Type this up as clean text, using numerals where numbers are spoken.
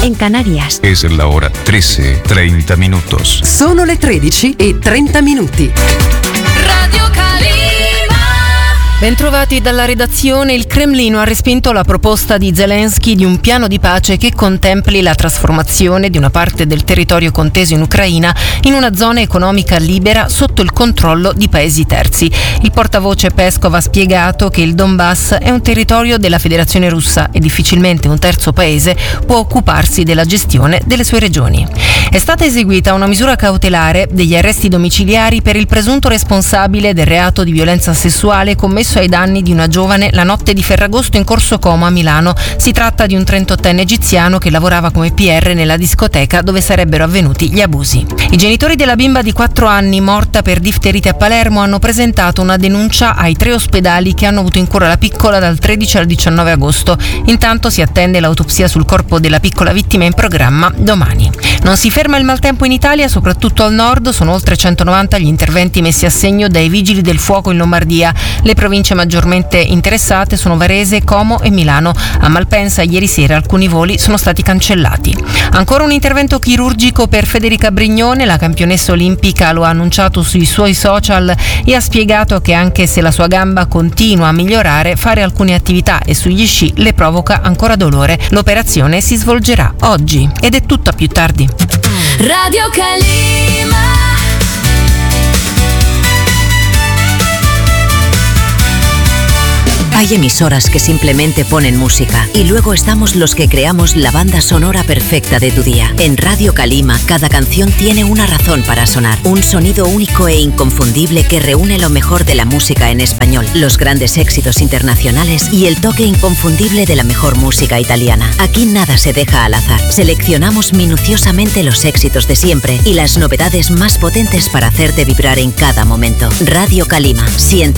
en Canarias. Es la hora 13:30 minutos. Sono le 13:30. Radio Calima. Bentrovati dalla redazione. Il Cremlino ha respinto la proposta di Zelensky di un piano di pace che contempli la trasformazione di una parte del territorio conteso in Ucraina in una zona economica libera sotto il controllo di paesi terzi. Il portavoce Peskov ha spiegato che il Donbass è un territorio della Federazione Russa e difficilmente un terzo paese può occuparsi della gestione delle sue regioni. È stata eseguita una misura cautelare degli arresti domiciliari per il presunto responsabile del reato di violenza sessuale commesso ai danni di una giovane la notte di Ferragosto in Corso Como a Milano. Si tratta di un 38enne egiziano che lavorava come PR nella discoteca dove sarebbero avvenuti gli abusi. I genitori della bimba di 4 anni morta per difterite a Palermo hanno presentato una denuncia ai 3 ospedali che hanno avuto in cura la piccola dal 13 al 19 agosto. Intanto si attende l'autopsia sul corpo della piccola vittima in programma domani. Non si ferma il maltempo in Italia, soprattutto al nord. Sono oltre 190 gli interventi messi a segno dai vigili del fuoco in Lombardia. Le province maggiormente interessate sono Varese, Como e Milano. A Malpensa ieri sera alcuni voli sono stati cancellati. Ancora un intervento chirurgico per Federica Brignone. La campionessa olimpica lo ha annunciato sui suoi social e ha spiegato che anche se la sua gamba continua a migliorare, fare alcune attività e sugli sci le provoca ancora dolore. L'operazione si svolgerà oggi. Ed è tutto, a più tardi. Radio Calima. Hay emisoras que simplemente ponen música y luego estamos los que creamos la banda sonora perfecta de tu día. En Radio Calima, cada canción tiene una razón para sonar. Un sonido único e inconfundible que reúne lo mejor de la música en español, los grandes éxitos internacionales y el toque inconfundible de la mejor música italiana. Aquí nada se deja al azar. Seleccionamos minuciosamente los éxitos de siempre y las novedades más potentes para hacerte vibrar en cada momento. Radio Calima, siente